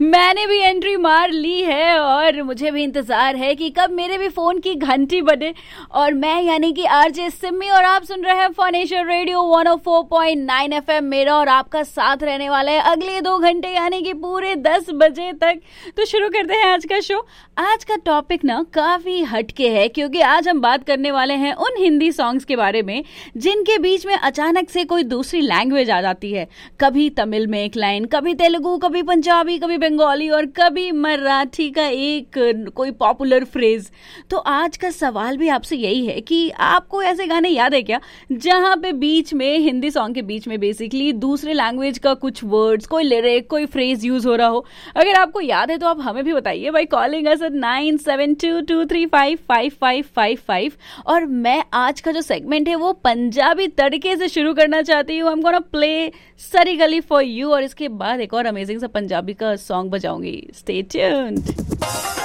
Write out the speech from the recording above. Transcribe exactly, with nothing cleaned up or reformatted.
मैंने भी एंट्री मार ली है और मुझे भी इंतजार है कि कब मेरे भी फोन की घंटी बजे। और मैं यानी कि आरजे सिमी और आप सुन रहे हैं फनेश्वर radio one O four point nine FM. मेरा और आपका साथ रहने वाला है अगले दो घंटे यानी कि पूरे दस बजे तक। तो शुरू करते हैं आज का शो। आज का टॉपिक ना काफी हटके है क्योंकि आज हम बात करने वाले हैं उन हिंदी सॉन्ग्स के बारे में जिनके बीच में अचानक से कोई दूसरी लैंग्वेज आ जाती है। कभी तमिल में एक लाइन, कभी तेलुगु, कभी पंजाबी, कभी बंगाली और कभी मराठी का एक कोई पॉपुलर फ्रेज। तो आज का सवाल भी आपसे यही है कि आपको ऐसे गाने याद है क्या जहां पे बीच में हिंदी सॉन्ग के बीच में बेसिकली दूसरे लैंग्वेज का कुछ वर्ड्स, कोई लिरिक, कोई फ्रेज यूज हो रहा हो। अगर आपको याद है तो आप हमें भी बताइए by calling us at nine seven to to three five five five five five. और मैं आज का जो सेगमेंट है वो पंजाबी तड़के से शुरू करना चाहती हूँ। आई एम गोना प्ले सरी गली फॉर यू और इसके बाद एक और अमेजिंग सा पंजाबी का सॉन्ग बजाऊंगी। Stay tuned.